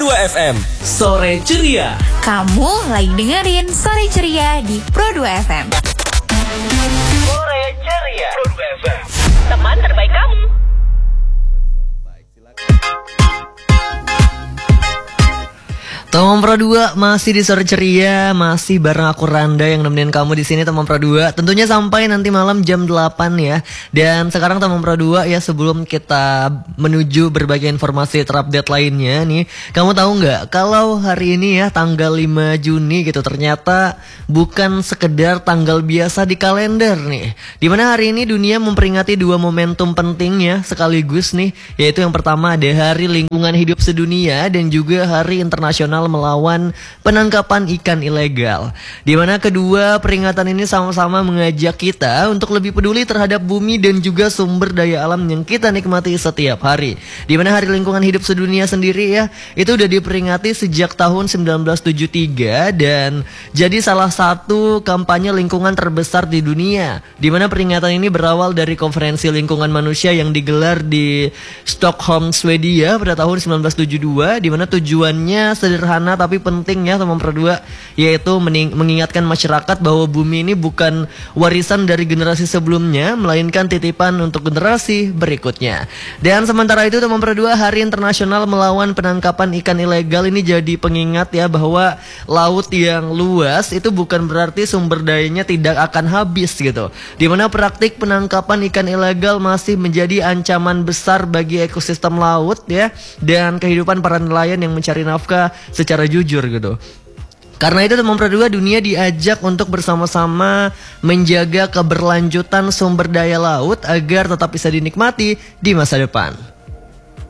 Pro2 FM Sore Ceria. Kamu lagi dengerin Sore Ceria di Pro2 FM. Sore Ceria Pro2 FM, teman terbaik kamu. Teman Pro2 masih di Sore Ceria, masih bareng aku Randa yang nemenin kamu di sini teman Pro2. Tentunya sampai nanti malam jam 8 ya. Dan sekarang teman Pro2 ya, sebelum kita menuju berbagai informasi terupdate lainnya nih, kamu tahu nggak kalau hari ini ya tanggal 5 Juni gitu ternyata bukan sekedar tanggal biasa di kalender nih. Dimana hari ini dunia memperingati dua momentum penting ya sekaligus nih, yaitu yang pertama ada Hari Lingkungan Hidup Sedunia dan juga Hari Internasional melawan penangkapan ikan ilegal. Di mana kedua peringatan ini sama-sama mengajak kita untuk lebih peduli terhadap bumi dan juga sumber daya alam yang kita nikmati setiap hari. Di mana Hari Lingkungan Hidup Sedunia sendiri ya, itu udah diperingati sejak tahun 1973 dan jadi salah satu kampanye lingkungan terbesar di dunia. Di mana peringatan ini berawal dari konferensi lingkungan manusia yang digelar di Stockholm, Swedia pada tahun 1972, di mana tujuannya sederhana tapi penting ya teman Pro2, yaitu mengingatkan masyarakat bahwa bumi ini bukan warisan dari generasi sebelumnya, melainkan titipan untuk generasi berikutnya. Dan sementara itu teman Pro2, Hari Internasional melawan penangkapan ikan ilegal ini jadi pengingat ya bahwa laut yang luas itu bukan berarti sumber dayanya tidak akan habis gitu. Dimana praktik penangkapan ikan ilegal masih menjadi ancaman besar bagi ekosistem laut ya, dan kehidupan para nelayan yang mencari nafkah secara jujur gitu. Karena itu teman Pro2, dunia diajak untuk bersama-sama menjaga keberlanjutan sumber daya laut agar tetap bisa dinikmati di masa depan.